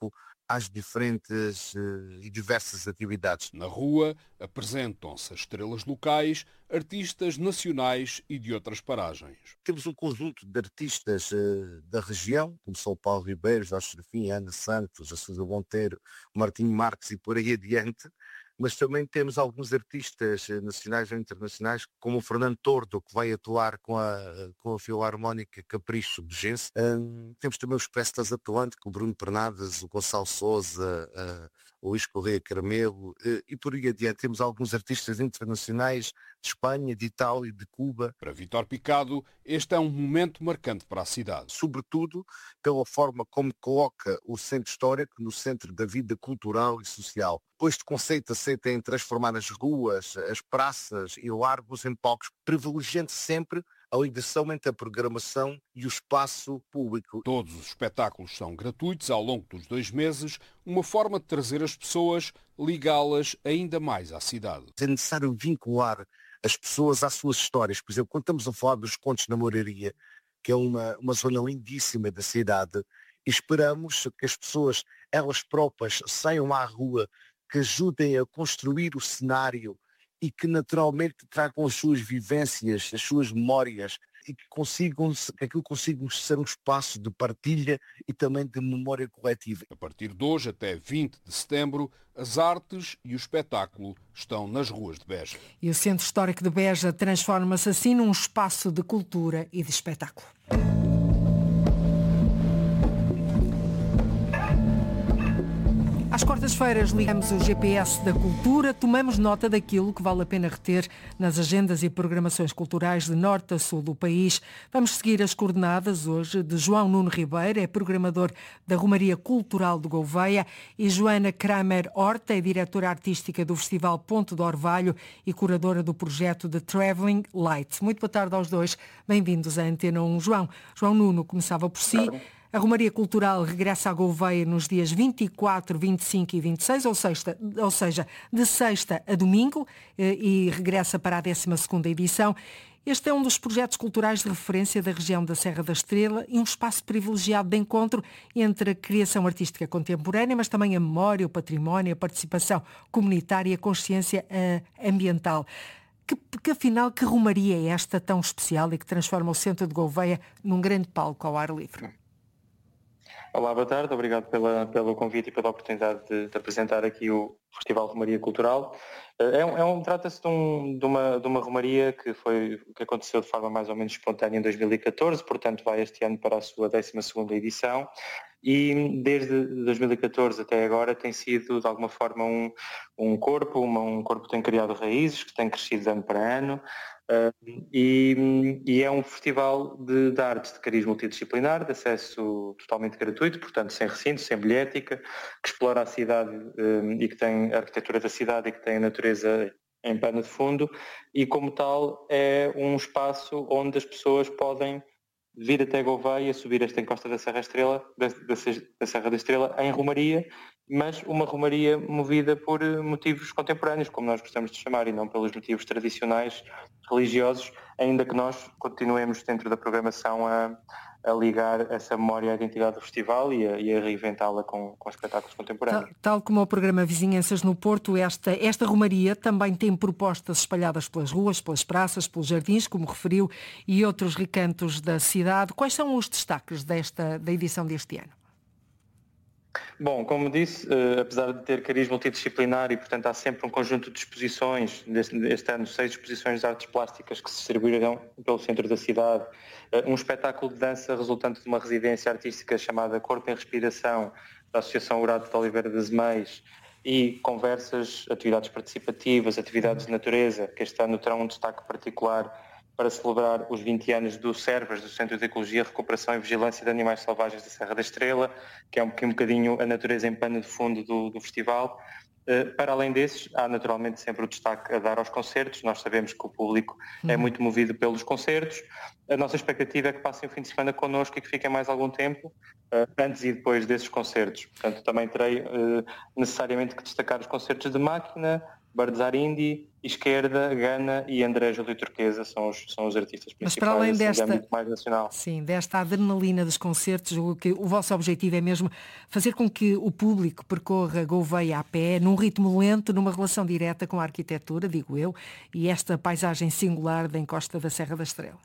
às diferentes uh, e diversas atividades. Na rua apresentam-se as estrelas locais, artistas nacionais e de outras paragens. Temos um conjunto de artistas uh, da região, como São Paulo Ribeiro, Jorge Serafim, Ana Santos, a Sousa Monteiro, Martinho Marques e por aí adiante, mas também temos alguns artistas uh, nacionais ou internacionais, como o Fernando Tordo, que vai atuar com a, com a Filarmónica Capricho Begense. Uh, temos também o Expresso das Atlântico, o Bruno Pernadas, o Gonçalo Sousa, uh, o Luís Correia Carmelo, uh, e por aí adiante. Temos alguns artistas internacionais de Espanha, de Itália, de Cuba. Para Vítor Picado, este é um momento marcante para a cidade. Sobretudo pela forma como coloca o centro histórico no centro da vida cultural e social. Este conceito aceita em transformar as ruas, as praças e largos em palcos, privilegiando sempre a ligação entre a programação e o espaço público. Todos os espetáculos são gratuitos ao longo dos dois meses, uma forma de trazer as pessoas, ligá-las ainda mais à cidade. É necessário vincular as pessoas às suas histórias. Por exemplo, quando estamos a falar dos Contos na Moraria, que é uma, uma zona lindíssima da cidade, esperamos que as pessoas, elas próprias, saiam à rua, que ajudem a construir o cenário e que naturalmente tragam as suas vivências, as suas memórias e que consigam, que aquilo consiga ser um espaço de partilha e também de memória coletiva. A partir de hoje até vinte de setembro, as artes e o espetáculo estão nas ruas de Beja. E o Centro Histórico de Beja transforma-se assim num espaço de cultura e de espetáculo. Às quartas-feiras ligamos o G P S da cultura, tomamos nota daquilo que vale a pena reter nas agendas e programações culturais de norte a sul do país. Vamos seguir as coordenadas hoje de João Nuno Ribeiro, é programador da Romaria Cultural de Gouveia, e Joana Kramer Horta, é diretora artística do Festival Ponto de Orvalho e curadora do projeto The Travelling Light. Muito boa tarde aos dois, bem-vindos à Antena um. João, João Nuno começava por si. A Romaria Cultural regressa a Gouveia nos dias vinte e quatro, vinte e cinco e vinte e seis, ou, sexta, ou seja, de sexta a domingo, e regressa para a décima segunda edição. Este é um dos projetos culturais de referência da região da Serra da Estrela e um espaço privilegiado de encontro entre a criação artística contemporânea, mas também a memória, o património, a participação comunitária e a consciência ambiental. Que, que afinal, que romaria é esta tão especial e que transforma o centro de Gouveia num grande palco ao ar livre? Olá, boa tarde, obrigado pela, pelo convite e pela oportunidade de, de apresentar aqui o Festival Romaria Cultural. É um, é um, trata-se de, um, de, uma, de uma romaria que, foi, que aconteceu de forma mais ou menos espontânea em dois mil e catorze, portanto vai este ano para a sua décima segunda edição, e desde dois mil e catorze até agora tem sido de alguma forma um, um corpo, uma, um corpo que tem criado raízes, que tem crescido de ano para ano. Uh, e, e é um festival de, de artes de cariz multidisciplinar, de acesso totalmente gratuito, portanto sem recinto, sem bilhética, que explora a cidade um, e que tem a arquitetura da cidade e que tem a natureza em pano de fundo, e como tal é um espaço onde as pessoas podem vir até Gouveia, subir esta encosta da Serra Estrela, da, da, da Serra da Estrela em romaria, mas uma romaria movida por motivos contemporâneos, como nós gostamos de chamar, e não pelos motivos tradicionais religiosos, ainda que nós continuemos dentro da programação a, a ligar essa memória à identidade do festival e a, e a reinventá-la com, com espetáculos contemporâneos. Tal, tal como o programa Vizinhanças no Porto, esta, esta romaria também tem propostas espalhadas pelas ruas, pelas praças, pelos jardins, como referiu, e outros recantos da cidade. Quais são os destaques desta, da edição deste ano? Bom, como disse, uh, apesar de ter cariz multidisciplinar e, portanto, há sempre um conjunto de exposições, deste, este ano seis exposições de artes plásticas que se distribuirão pelo centro da cidade, uh, um espetáculo de dança resultante de uma residência artística chamada Corpo em Respiração, da Associação Horácio de Oliveira das Meias, e conversas, atividades participativas, atividades de natureza, que este ano terão um destaque particular para celebrar os vinte anos do CERVAS, do Centro de Ecologia, Recuperação e Vigilância de Animais Selvagens da Serra da Estrela, que é um, um bocadinho a natureza em pano de fundo do, do festival. Uh, para além desses, há naturalmente sempre o destaque a dar aos concertos. Nós sabemos que o público uhum. é muito movido pelos concertos. A nossa expectativa é que passem o fim de semana connosco e que fiquem mais algum tempo, uh, antes e depois desses concertos. Portanto, também terei uh, necessariamente que destacar os concertos de máquina, Barzar Indy, Esquerda, Gana e André Júlio Turquesa são os, são os artistas principais. Mas para além assim, desta, de âmbito mais nacional. Sim, desta adrenalina dos concertos, o, que, o vosso objetivo é mesmo fazer com que o público percorra Gouveia a pé, num ritmo lento, numa relação direta com a arquitetura, digo eu, e esta paisagem singular da encosta da Serra da Estrela.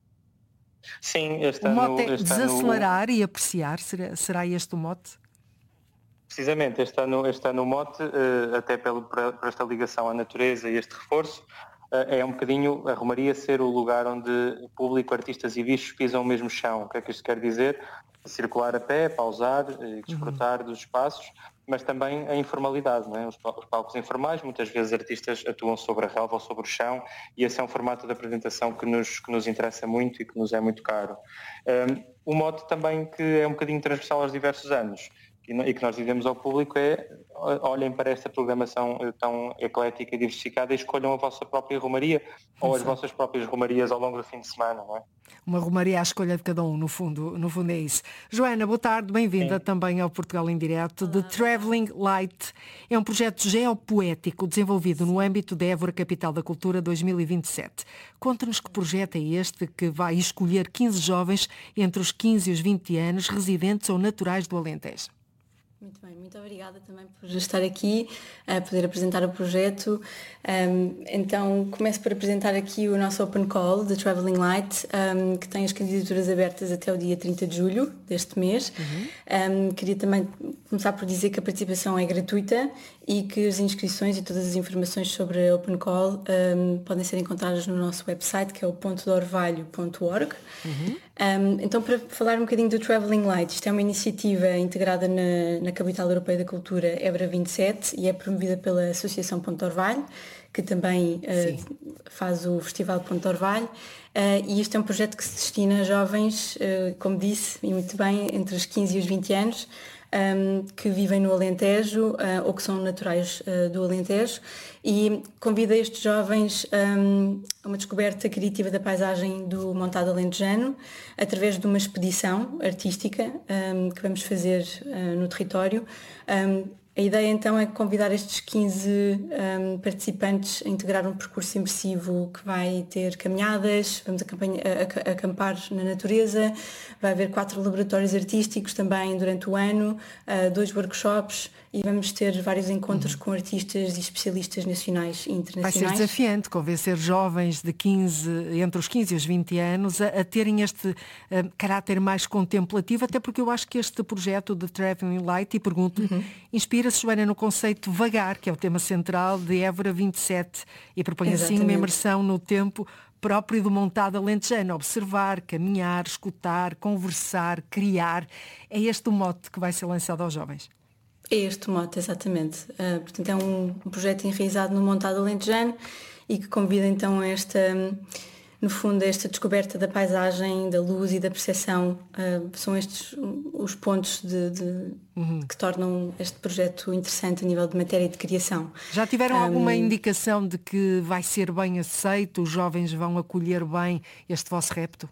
Sim, este o ano... mote é este desacelerar ano... e apreciar, será, será este o mote? Precisamente, este ano, este ano o mote, até pelo, por esta ligação à natureza e este reforço, é um bocadinho a Romaria ser o lugar onde o público, artistas e bichos pisam o mesmo chão. O que é que isto quer dizer? Circular a pé, pausar, desfrutar uhum. dos espaços, mas também a informalidade, não é? Os palcos informais, muitas vezes artistas atuam sobre a relva ou sobre o chão, e esse é um formato de apresentação que nos, que nos interessa muito e que nos é muito caro. Um, o mote também, que é um bocadinho transversal aos diversos anos, e que nós dizemos ao público é: olhem para esta programação tão eclética e diversificada e escolham a vossa própria romaria ou as vossas próprias romarias ao longo do fim de semana, não é? Uma romaria à escolha de cada um, no fundo, no fundo é isso. Joana, boa tarde, bem-vinda Sim. também ao Portugal em Direto. The Travelling Light é um projeto geopoético desenvolvido no âmbito da Évora Capital da Cultura dois mil e vinte e sete. Conta-nos que projeto é este que vai escolher quinze jovens entre os quinze e os vinte anos, residentes ou naturais do Alentejo. Muito bem, muito obrigada também por estar aqui a poder apresentar o projeto. Um, então começo por apresentar aqui o nosso Open Call de Travelling Light, um, que tem as candidaturas abertas até o dia trinta de julho deste mês. Uhum. Um, queria também começar por dizer que a participação é gratuita e que as inscrições e todas as informações sobre a Open Call um, podem ser encontradas no nosso website, que é o ponto de orvalho ponto org. Uhum. Um, então, para falar um bocadinho do Travelling Light, isto é uma iniciativa integrada na, na Capital Europeia da Cultura Évora vinte e sete e é promovida pela Associação Ponto Orvalho, que também uh, faz o Festival Ponto Orvalho, uh, e isto é um projeto que se destina a jovens, uh, como disse, e muito bem, entre os quinze e os vinte anos, Um, que vivem no Alentejo uh, ou que são naturais uh, do Alentejo, e convida estes jovens um, a uma descoberta criativa da paisagem do Montado Alentejano através de uma expedição artística um, que vamos fazer uh, no território. Um, A ideia então é convidar estes quinze um, participantes a integrar um percurso imersivo que vai ter caminhadas, vamos acampar na natureza, vai haver quatro laboratórios artísticos também durante o ano, uh, dois workshops, e vamos ter vários encontros uhum. com artistas e especialistas nacionais e internacionais. Vai ser desafiante convencer jovens de quinze, entre os quinze e os vinte anos a, a terem este uh, caráter mais contemplativo, até porque eu acho que este projeto de Travelling Light, e pergunto, uhum. inspira-se, Joana, no conceito vagar, que é o tema central de Évora vinte e sete, e propõe Exatamente. assim uma imersão no tempo próprio do Montado Alentejano: observar, caminhar, escutar, conversar, criar. É este o mote que vai ser lançado aos jovens? É este o mote, exatamente. Uh, portanto, é um, um projeto enraizado no Montado Alentejano e que convida então a esta, no fundo, a esta descoberta da paisagem, da luz e da percepção. Uh, são estes os pontos de, de, uhum. que tornam este projeto interessante a nível de matéria e de criação. Já tiveram um, alguma indicação de que vai ser bem aceito, os jovens vão acolher bem este vosso repto?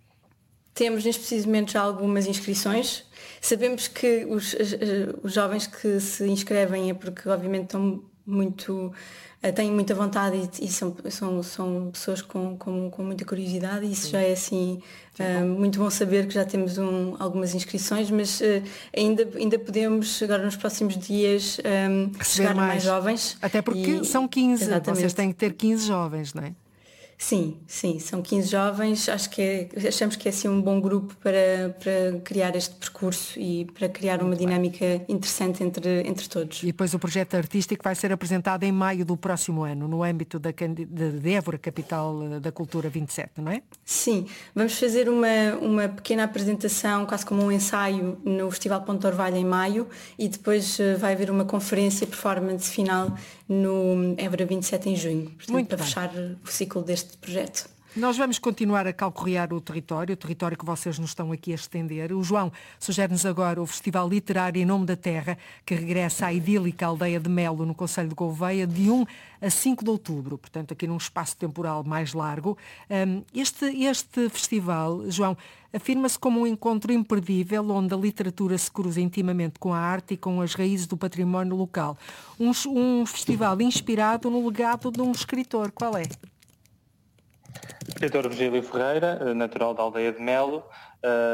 Temos neste preciso momento já algumas inscrições. Sabemos que os, os jovens que se inscrevem é porque obviamente estão muito, têm muita vontade e, e são, são, são pessoas com, com, com muita curiosidade, e isso Sim. já é assim uh, muito bom saber que já temos um, algumas inscrições, mas uh, ainda, ainda podemos agora nos próximos dias um, chegar mais. mais jovens. Até porque e, são quinze, exatamente. Vocês têm que ter quinze jovens, não é? Sim, sim, são quinze jovens, acho que é, achamos que é assim um bom grupo para, para criar este percurso e para criar uma dinâmica interessante entre, entre todos. E depois o projeto artístico vai ser apresentado em maio do próximo ano, no âmbito da de Évora, Capital da Cultura vinte e sete, não é? Sim, vamos fazer uma, uma pequena apresentação, quase como um ensaio, no Festival Ponto Orvalho em maio, e depois vai haver uma conferência performance final no Évora vinte e sete em junho, portanto, Muito para bem. fechar o ciclo deste projeto. Nós vamos continuar a calcorrear o território, o território que vocês nos estão aqui a estender. O João sugere-nos agora o Festival Literário Em Nome da Terra, que regressa à idílica aldeia de Melo, no concelho de Gouveia, de um a cinco de outubro, portanto aqui num espaço temporal mais largo. Este, este festival, João, afirma-se como um encontro imperdível, onde a literatura se cruza intimamente com a arte e com as raízes do património local. Um, um festival inspirado no legado de um escritor. Qual é? Escritor Virgílio Ferreira, natural da aldeia de Melo,